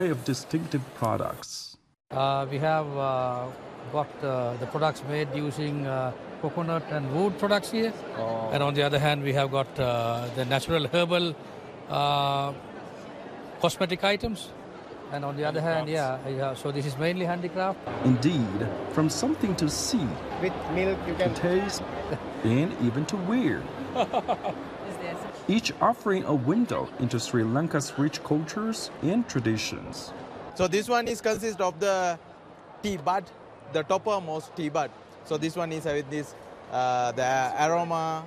of distinctive products. We have got the products made using coconut and wood products here. Oh. And on the other hand, we have got the natural herbal cosmetic items. And on the other hand, so this is mainly handicraft. Indeed, from something to see, with milk you can taste, and even to wear. Each offering a window into Sri Lanka's rich cultures and traditions. So this one is consists of the tea bud, the toppermost tea bud. So this one is with this the aroma,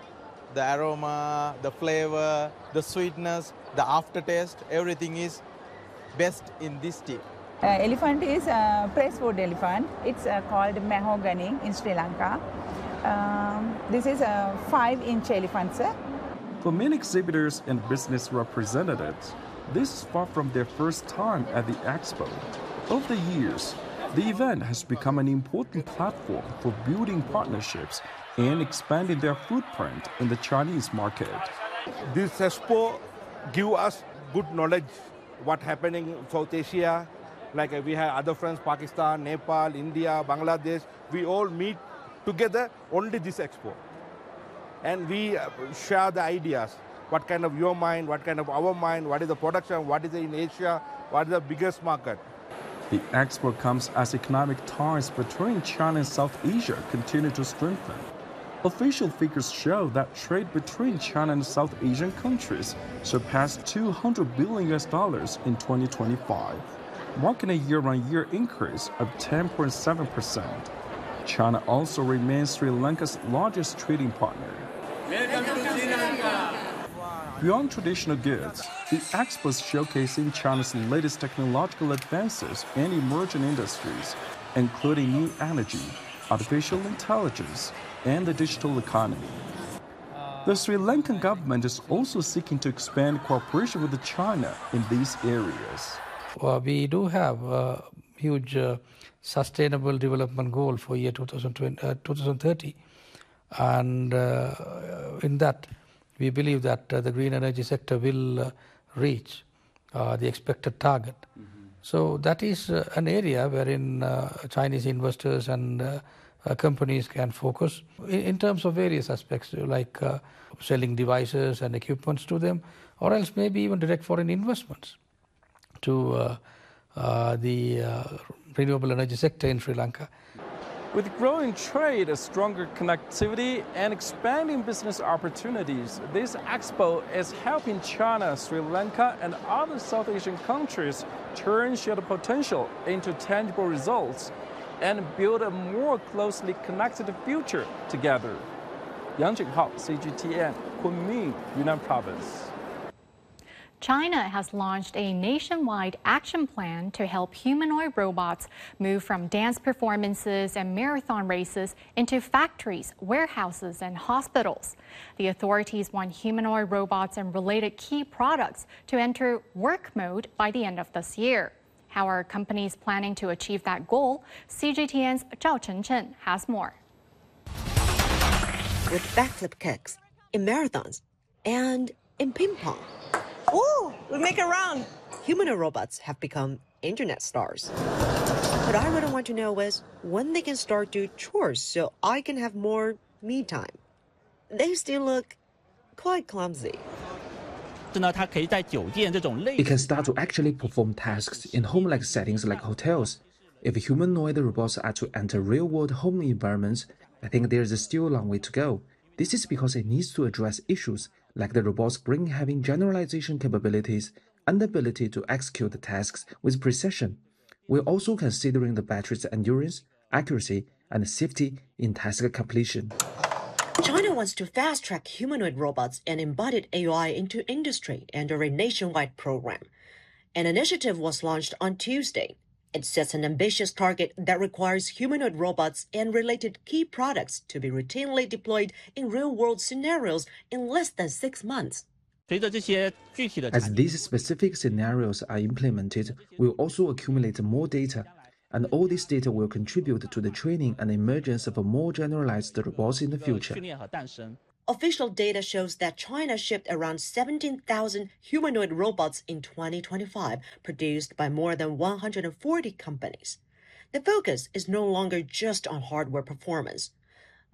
the flavor, the sweetness, the aftertaste. Everything is best in this tea. Elephant is pressed wood elephant. It's called mahogany in Sri Lanka. This is a 5-inch elephant, sir. For many exhibitors and business representatives, this is far from their first time at the expo. Over the years, the event has become an important platform for building partnerships and expanding their footprint in the Chinese market. This expo gives us good knowledge what's happening in South Asia. Like we have other friends, Pakistan, Nepal, India, Bangladesh. We all meet together only this expo. And we share the ideas. What kind of your mind, what kind of our mind, what is the production, what is in Asia, what is the biggest market. The expo comes as economic ties between China and South Asia continue to strengthen. Official figures show that trade between China and South Asian countries surpassed $200 billion in 2025, marking a year-on-year increase of 10.7%. China also remains Sri Lanka's largest trading partner. Welcome to Sri Lanka. Beyond traditional goods, the expo is showcasing China's latest technological advances and emerging industries, including new energy, artificial intelligence, and the digital economy. The Sri Lankan government is also seeking to expand cooperation with China in these areas. Well, we do have a huge sustainable development goal for year 2030. And in that, we believe that the green energy sector will reach the expected target. So that is an area wherein Chinese investors and companies can focus in terms of various aspects, like selling devices and equipments to them, or else maybe even direct foreign investments to the renewable energy sector in Sri Lanka. With growing trade, a stronger connectivity, and expanding business opportunities, this expo is helping China, Sri Lanka, and other South Asian countries turn shared potential into tangible results and build a more closely connected future together. Yang Jinghao, CGTN, Kunming, Yunnan Province. China has launched a nationwide action plan to help humanoid robots move from dance performances and marathon races into factories, warehouses, and hospitals. The authorities want humanoid robots and related key products to enter work mode by the end of this year. How are companies planning to achieve that goal? CGTN's Zhao Chenchen has more. With backflip kicks, in marathons, and in ping pong. Ooh, we make a round. Humanoid robots have become internet stars. What I really want to know is when they can start do chores so I can have more me time. They still look quite clumsy. It can start to actually perform tasks in home-like settings like hotels. If humanoid robots are to enter real-world home environments, I think there's still a long way to go. This is because it needs to address issues like the robot's brain having generalization capabilities and the ability to execute the tasks with precision. We're also considering the battery's endurance, accuracy, and safety in task completion. China wants to fast-track humanoid robots and embodied AI into industry under a nationwide program. An initiative was launched on Tuesday. It sets an ambitious target that requires humanoid robots and related key products to be routinely deployed in real-world scenarios in less than 6 months. As these specific scenarios are implemented, we'll also accumulate more data, and all this data will contribute to the training and emergence of more generalized robots in the future. Official data shows that China shipped around 17,000 humanoid robots in 2025, produced by more than 140 companies. The focus is no longer just on hardware performance.